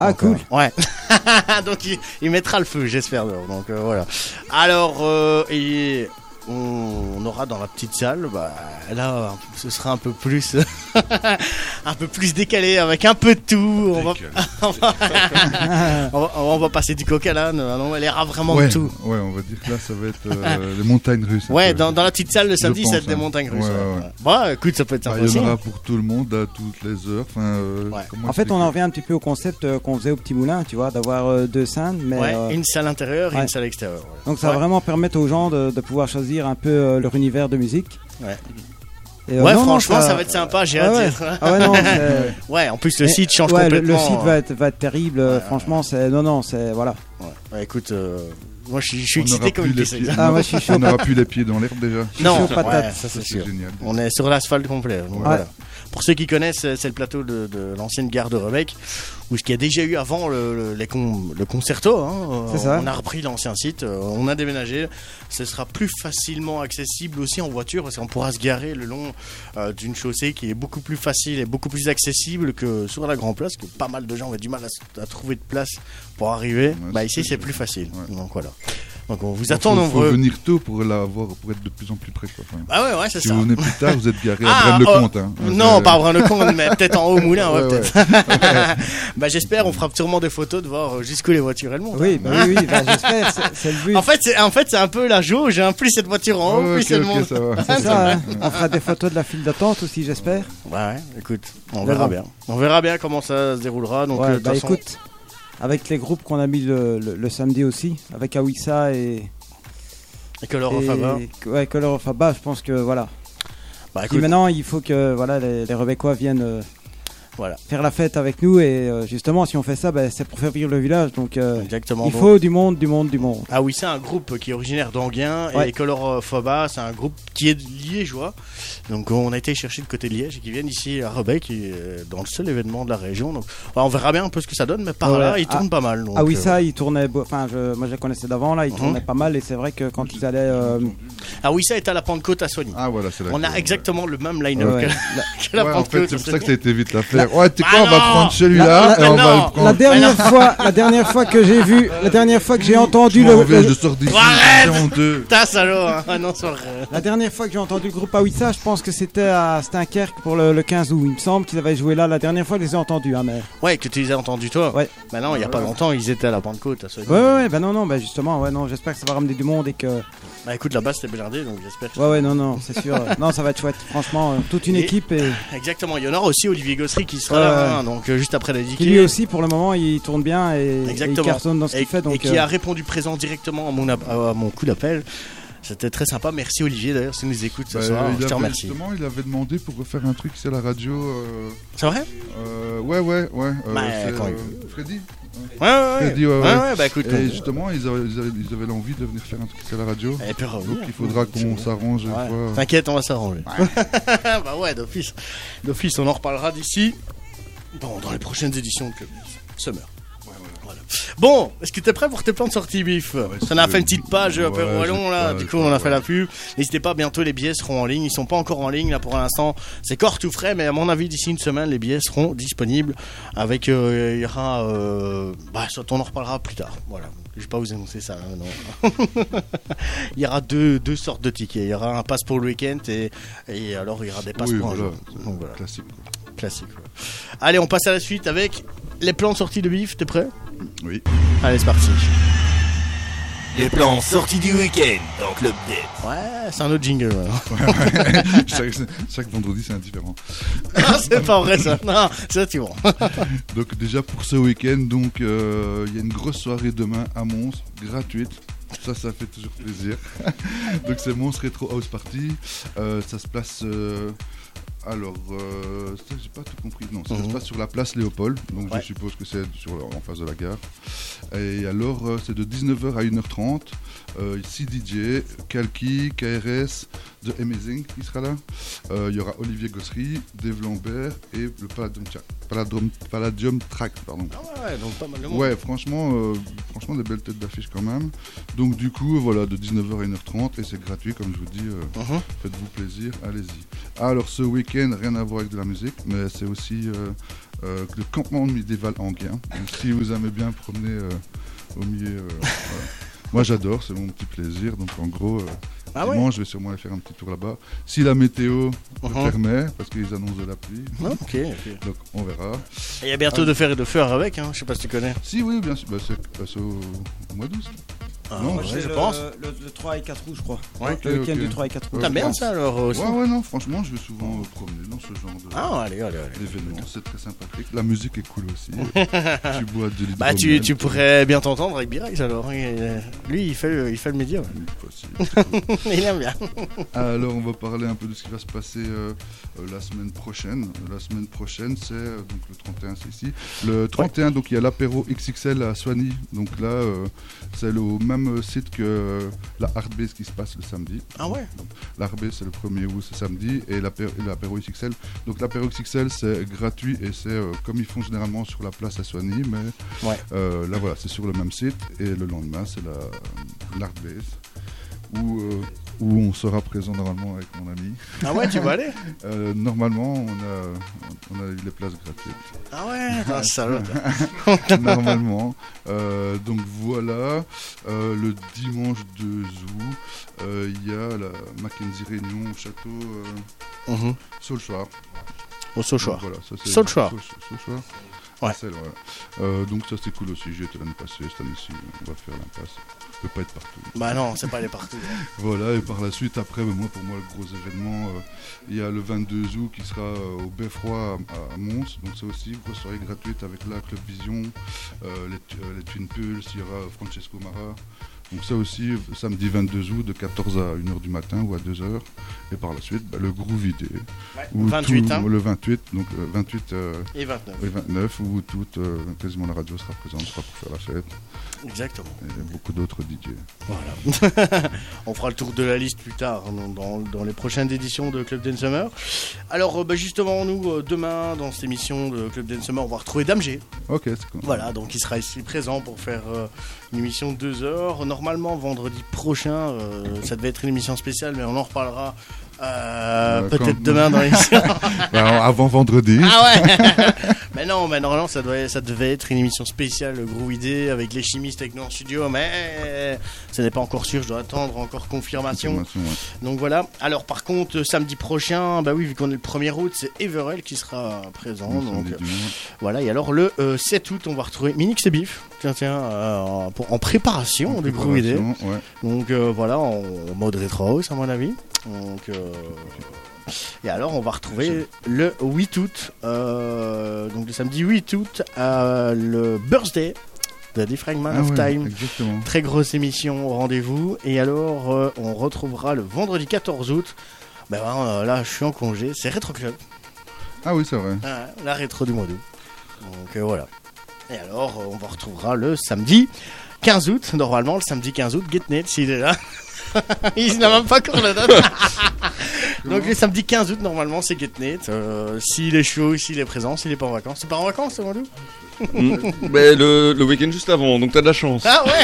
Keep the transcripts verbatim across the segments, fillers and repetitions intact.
Ah, donc, cool. Euh, ouais. Donc il, il mettra le feu, j'espère. Donc euh, voilà. Alors, euh, et on, on aura dans la petite salle, bah, là, ce sera un peu plus, un peu plus décalé avec un peu de tout. On va, on va, on va, on va passer du coq à l'âne. Non, elle ira vraiment ouais, de tout. Ouais, on va dire que là, ça va être euh, les montagnes russes. Ouais, dans, dans la petite salle le samedi, pense, ça va être des hein. montagnes russes. Ouais, Ouais, ouais. ouais. Bah, écoute, ça peut être Bah, sympa il y aussi. en aura pour tout le monde à toutes les heures. Enfin, euh, Ouais. comment En fait, expliquer on en revient un petit peu au concept euh, qu'on faisait au Petit Moulin, tu vois, d'avoir euh, deux scènes. Mais, Ouais, euh, une salle intérieure et ouais. une salle extérieure. Ouais. donc ça va Ouais. vraiment permettre aux gens de, de pouvoir choisir un peu euh, leur univers de musique. Ouais. Et, euh, Ouais, non, non, franchement, ça... va être sympa, j'ai ouais, hâte d'y ouais. être. Ah ouais, non, c'est- Ouais, en plus, le Mais, site change ouais, le- complètement. Le site va être, va être terrible, Ouais, franchement, c'est. Non, non, c'est. Voilà. Ouais. Ouais, écoute, euh, moi je suis, je suis On excité n'aura comme plus une les pisse. pieds- Ah, moi, je suis chaud. On n'aura plus les pieds dans l'herbe déjà. Non, chaud patate. ouais, ça c'est C'est sûr. génial. On est sur l'asphalte complet. Donc Ouais. voilà. Pour ceux qui connaissent, c'est le plateau de, de l'ancienne gare de Rebec, où ce qu'il y a déjà eu avant le, le, les con, le concerto. Hein. C'est ça. On a repris l'ancien site, euh, on a déménagé. Ce sera plus facilement accessible aussi en voiture, parce qu'on pourra se garer le long euh, d'une chaussée qui est beaucoup plus facile et beaucoup plus accessible que sur la Grand Place, que pas mal de gens avaient du mal à, à trouver de place pour arriver. Ouais, bah c'est ici c'est sûr. plus facile. Ouais. Donc voilà. Donc on vous Il attend faut, nombreux. faut venir tôt pour la voir, pour être de plus en plus près. Quoi. Enfin, Ah ouais, ouais, c'est si ça. vous venez plus tard, vous êtes garé Ah, à Braine-le-Comte. Hein. Non, C'est- pas à Braine-le-Comte, mais peut-être en haut au moulin, ouais, Ouais, peut-être. Bah j'espère, on fera sûrement des photos de voir jusqu'où les voitures elles montent. Oui, hein. bah oui, oui, bah, j'espère, c'est- c'est le but. En fait, c'est en fait c'est un peu la jauge, hein. Plus cette voiture en haut, Ouais, plus ok, elle ok, monte. ça va. C'est ça, hein. On fera des photos de la file d'attente aussi, j'espère. Ouais, ouais, écoute, on Mais verra bon. bien. On verra bien comment ça se déroulera. Donc, Ouais, euh, de bah toute façon- écoute, avec les groupes qu'on a mis le, le, le samedi aussi, avec Awissa et. et que leur et- Faba. Ouais, Color of Faba, je pense que voilà. Bah Puis écoute, maintenant, il faut que voilà, les, les Rebecquois viennent euh, voilà, faire la fête avec nous. Et euh, justement, si on fait ça, bah, c'est pour faire vivre le village. Donc euh, exactement. il donc- faut du monde, du monde, du monde. Ah oui, c'est un groupe qui est originaire d'Anguin Ouais. et Color Faba, c'est un groupe qui est liégeois. Donc on a été chercher le côté de Liège et qui viennent ici à Rebec, qui est dans le seul événement de la région. Donc bah, on verra bien un peu ce que ça donne, mais par Ouais. là, ils Ah, tournent pas mal. Donc, Ah oui, euh, ça, il tournait. beau- Enfin, je, moi, je les connaissais d'avant. Là, il Mhm. tournait pas mal. Et c'est vrai que quand ils allaient, euh, Ah oui, ça est à la Pentecôte à Soigny. Ah voilà, c'est là. On que- a exactement le même line-up ouais, que, la- que la Ouais, en Pentecôte. fait, c'est pour ça que ça a Soigny. été vite l'affaire. Ouais, tu sais Ah quoi, on va non prendre celui-là La- et on la- va non. le prendre. la dernière fois, la dernière fois que j'ai vu, la dernière fois que j'ai entendu Je le, m'en vais, le- je sors d'ici. Arrête c'est honteux. Putain, salaud, hein. Ah non, c'est vrai. la dernière fois que j'ai entendu le groupe Awissa, je pense que c'était à Dunkerque pour le, le quinze août. Il me semble qu'ils avaient joué là la dernière fois que je les ai entendus. Hein, mais... Ouais, que tu les as entendus toi. Ouais. Maintenant, il y a pas longtemps, ils étaient à la Pentecôte à Soigny. Ouais, ouais, ouais, bah non, non, bah justement, ouais, non, j'espère que ça va ramener du monde et que. Bah écoute, là-bas c'était blindé, donc j'espère que... Ouais, ouais, non, non, c'est sûr. non, ça va être chouette. Franchement, euh, toute une Et- équipe et. Exactement, il y en aura aussi Olivier Gossery qui sera Ouais, là, ouais. hein, donc euh, juste après la Qui lui aussi, pour le moment, il tourne bien et, et il Exactement. cartonne dans ce Et, qu'il fait. et Donc, qui euh, a répondu présent directement à mon, app- à mon coup d'appel. C'était très sympa, merci Olivier d'ailleurs, si tu nous écoutes ce Bah, soir, il je te avait- remercie. Justement, il avait demandé pour refaire un truc sur la radio. euh, C'est vrai euh, ouais, ouais, ouais. euh, Bah, c'est, quand il euh, Freddy. Ouais, ouais, ouais. Freddy, ouais, ouais, ouais. ouais, bah écoute. Et on- justement, ils avaient, ils avaient, ils avaient l'envie de venir faire un truc sur la radio. Elle peut revenir. Donc il faudra qu'on s'arrange une Ouais. fois. T'inquiète, on va s'arranger. Bah ouais, d'office. D'office, on en reparlera d'ici. Bon, dans les prochaines éditions de Club Summer. Voilà. Bon, est-ce que t'es prêt pour tes plans de sortie bif? On a si fait une tu petite page veux. Apéro Ouais, Wallon j'ai là, pas- du j'ai coup pas- on a fait ouais. la pub. N'hésitez pas, bientôt les billets seront en ligne. Ils sont pas encore en ligne là pour l'instant. C'est corps tout frais, mais à mon avis d'ici une semaine les billets seront disponibles. Avec euh, il y aura, euh, bah ça, on en reparlera plus tard. Voilà. Je vais pas vous annoncer ça. Hein, non. Il y aura deux, deux sortes de tickets. Il y aura un pass pour le week-end et, et alors il y aura des passes Oui, pour un voilà. jour. Donc voilà, Classique. classique. ouais. Allez, on passe à la suite avec les plans de sortie de bif. T'es prêt? Oui. Allez, c'est parti. Les plans sortis du week-end dans Club Dead. Ouais, c'est un autre jingle. maintenant. chaque, chaque vendredi, c'est indifférent. Non, c'est pas vrai ça. Non, ça tu vois. Donc déjà pour ce week-end, donc euh, il y a une grosse soirée demain à Mons, gratuite. Ça, ça fait toujours plaisir. Donc c'est Mons Retro House Party. Euh, ça se place. euh, alors, euh, ça j'ai pas tout compris. Non, ça, Mhm. se passe sur la place Léopold. Donc Ouais. je suppose que c'est sur, en face de la gare. Et alors euh, c'est de dix-neuf heures à une heure trente. Euh, ici D J, Kalki, K R S, The Amazing qui sera là. Euh, Il y aura Olivier Gossery, Dave Lambert et le Palladium, Tra- Palladium, Palladium Track. Pardon. Ah ouais, donc pas mal de monde. Ouais, franchement, euh, franchement des belles têtes d'affiche quand même. Donc du coup, voilà, de dix-neuf heures à une heure trente et c'est gratuit comme je vous dis. euh, Mhm. Faites-vous plaisir, allez-y. Alors ce week-end, rien à voir avec de la musique, mais c'est aussi euh, euh, le campement médiéval Anguien. Donc, si vous aimez bien promener euh, au milieu, euh, voilà. Moi j'adore, c'est mon petit plaisir. Donc en gros, euh, Ah dimanche ouais. je vais sûrement aller faire un petit tour là-bas. Si la météo le Mhm. permet, parce qu'ils annoncent de la pluie, Ah, ok, ok. donc on verra. Et il y a bientôt de fer et de feu avec, hein. Je sais pas si tu connais. Si oui, bien sûr, bah, c'est, bah, c'est au, au mois d'août. Ah, Non, ouais, ouais, je le, pense. Le, le trois et quatre août, je crois. Ouais. Ok, Le week-end ok. du trois et quatre août. Ouais, T'as je bien pense. ça alors euh, aussi. Ouais, ouais, non, franchement, je vais souvent euh, promener dans ce genre de, Ah, allez, allez, allez. d'événements. C'est très sympathique. La musique est cool aussi. Tu bois de l'hydromel. Bah, tu, tu pourrais bien t'entendre avec Birax alors. Il- Lui, il fait le, il fait le média. Ouais. Oui, possible. Il aime bien. Alors, on va parler un peu de ce qui va se passer euh, euh, la semaine prochaine. La semaine prochaine, c'est euh, donc le trente et un, c'est ici. Le trente et un, donc il y a l'apéro X X L à Soigny. Donc là, euh, c'est le- au même euh, site que euh, la Hardbase qui se passe le samedi. Ah ouais. La Hardbase, c'est le premier août, c'est samedi, et l'apé- et l'apéro X X L. Donc l'apéro X X L, c'est gratuit et c'est euh, comme ils font généralement sur la place à Soigny, mais Ouais. euh, là voilà, c'est sur le même site. Et le lendemain, c'est la l'Hardbase où euh, où on sera présent normalement avec mon ami. Ah ouais, tu vas aller. Euh, normalement, on a, on a eu les places gratuites. Ah ouais. Ah, salaud. Normalement. Euh, donc voilà. Euh, le dimanche deux août, euh, il y a la Mackenzie Réunion au château euh, Mhm. Saulchoir. Au Sochoir. Donc voilà, ça, c'est- Saulchoir. Saul- Saulchoir. Ouais. C'est, voilà. Euh, donc ça c'est cool aussi. J'y étais l'année passée. Cette année-ci, on va faire l'impasse. On peut pas être partout. Bah non, c'est pas aller partout. hein. Voilà, et par la suite, après, ben, moi, pour moi, le gros événement, euh, il y a le vingt-deux août qui sera euh, au Beffroi à, à Mons. Donc, c'est aussi une grosse soirée gratuite avec la Club Vision, euh, les, tu- euh, les Twin Pulse, il y aura Francesco Mara. Donc, ça aussi, samedi vingt-deux août, de quatorze à une heure du matin ou à deux heures. Et par la suite, ben, le Groove Idée. Ouais. Où vingt-huit, tout- hein. Le vingt-huit, donc euh, vingt-huit euh, Et vingt-neuf. et vingt-neuf, où toute, euh, quasiment la radio sera présente, sera pour faire la fête. Exactement. Et beaucoup d'autres D J. Voilà. On fera le tour de la liste plus tard hein, dans, dans les prochaines éditions de Club Dance Summer. Alors euh, bah, justement nous euh, demain dans cette émission de Club Dance Summer on va retrouver Dame G. Ok, c'est cool. Voilà, donc il sera ici présent pour faire euh, une émission de deux heures. Normalement vendredi prochain euh, ça devait être une émission spéciale mais on en reparlera euh, Euh, peut-être quand- demain dans l'émission. Alors, avant vendredi. Ah ouais. Mais non, mais normalement ça, doit, ça devait être une émission spéciale le Groove Idée avec les chimistes avec nous en studio, mais ce n'est pas encore sûr, je dois attendre encore confirmation. Confirmation, ouais. Donc voilà. Alors par contre, euh, samedi prochain, bah oui, vu qu'on est le premier août, c'est Everell qui sera présent. Le donc samedi, euh, dimanche. voilà. Et alors le euh, sept août, on va retrouver Minix et Biff. Tiens, tiens, euh, pour, en préparation En du Groove Idée. préparation, ouais. Donc euh, voilà, en, en mode rétro house à mon avis. Donc euh, et alors on va retrouver le huit août, euh, donc le samedi huit août, euh, le birthday de The Fragment Ah of ouais, Time. exactement. Très grosse émission au rendez-vous. Et alors euh, on retrouvera le vendredi quatorze août. Ben euh, là je suis en congé, c'est Retro Club, Ah oui, c'est vrai. ah, la rétro du mois d'août. Donc euh, voilà. Et alors euh, on va retrouvera le samedi quinze août, normalement le samedi quinze août, Getnet s'il est là. Il n'a même pas encore la date. Donc le samedi quinze août normalement c'est Getnet. Euh, s'il est chaud, s'il est présent, s'il est pas en vacances. C'est pas en vacances ce mois d'août? Mm. Mais le, le week-end juste avant, donc t'as de la chance. Ah ouais.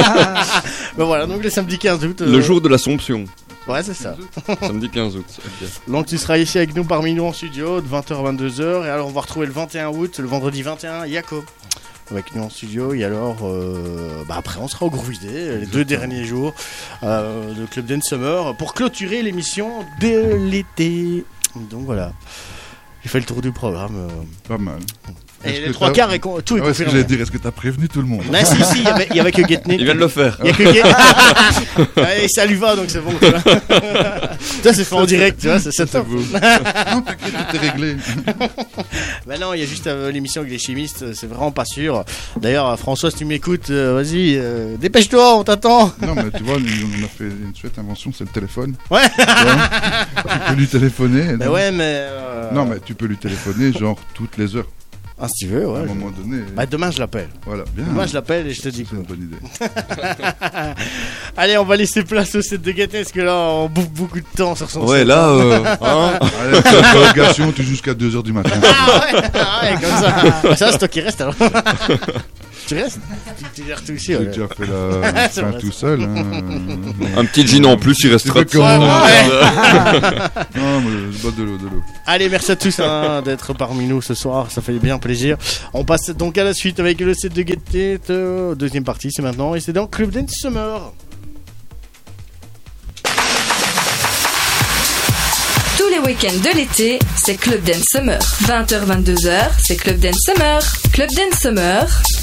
Ben voilà, donc le samedi quinze août. euh, Le jour de l'Assomption, Ouais c'est ça. samedi quinze août. ok. Donc tu seras ici avec nous parmi nous en studio de vingt heures à vingt-deux heures. Et alors on va retrouver le vingt et un août, le vendredi vingt et un, Yako avec nous en studio. Et alors euh, bah après on sera au Groove Idée les deux derniers jours euh, de Club Dance Summer pour clôturer l'émission de l'été. Donc voilà, j'ai fait le tour du programme euh. Pas mal. Et Est-ce les que trois t'as- quarts est con- tout est Ah ouais, ce que confirmé. j'allais dire, est-ce que t'as prévenu tout le monde? Mais si si, il y avait, il y avait que Getnet. Il vient de le faire. Il y a que Get- Ouais, ça lui va donc c'est bon. Tu vois. Ça c'est fait en direct, tu vois, c'est c'est top. beau. Non, t'inquiète, tout est réglé. Bah non, il y a juste euh, l'émission avec les chimistes, euh, c'est vraiment pas sûr. D'ailleurs, euh, François, si tu m'écoutes, euh, vas-y, euh, dépêche-toi, on t'attend. Non, mais tu vois, nous, on a fait une chouette invention, c'est le téléphone. Ouais. Tu vois, tu peux lui téléphoner. Bah non ouais, mais. euh, Non, mais tu peux lui téléphoner, genre, toutes les heures. Ah, si tu veux, À ouais. un je- moment donné. Bah demain, je l'appelle. Voilà, bien. Demain, je l'appelle et je te dis C'est quoi. une bonne idée. Allez, on va laisser place au set de Getnet parce que là, on bouffe beaucoup de temps sur son Ouais, set. là, euh, hein, Allez, cette prolongation, tu es jusqu'à deux heures du matin. Ah ouais, ah ouais, comme ça. Bah, ça, c'est toi qui reste alors. tu restes. Tu, tu gères tout ici. J'ai Ouais. déjà fait la C'est fin vrai, tout c'est- seul. Hein. Un petit gin en plus, il restera. C'est comment Ouais. Non, mais je bois de l'eau, de l'eau. Allez, merci à tous hein, d'être parmi nous ce soir, ça fait bien plaisir. On passe donc à la suite avec le set de Get It, euh, deuxième partie, c'est maintenant, et c'est dans Club Dance Summer. Tous les week-ends de l'été, c'est Club Dance Summer. vingt heures vingt-deux heures, c'est Club Dance Summer. Club Dance Summer,